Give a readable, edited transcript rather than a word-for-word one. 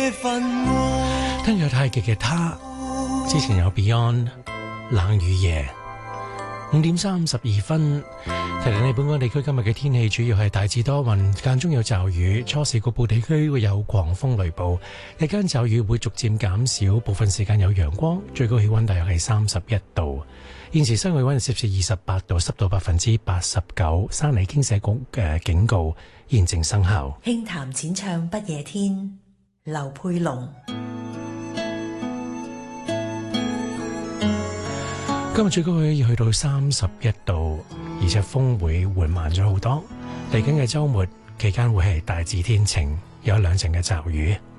聽咗太極嘅他，之前有 Beyond 冷雨夜。5:32，提醒你本港地區今日嘅天氣主要係大致多雲，間中有驟雨，初時局部地區會有狂風雷暴，日間驟雨會逐漸減少，部分時間有陽光，最高氣溫大約係31度。現時室外氣溫攝氏28度，濕度89%，山泥傾瀉局嘅警告現正生效。 輕談淺唱不夜天，劉佩龍。 今日最高可以去到31度，而且風會緩慢咗好多。嚟緊嘅週末期間會係大致天晴，有2陣嘅驟雨。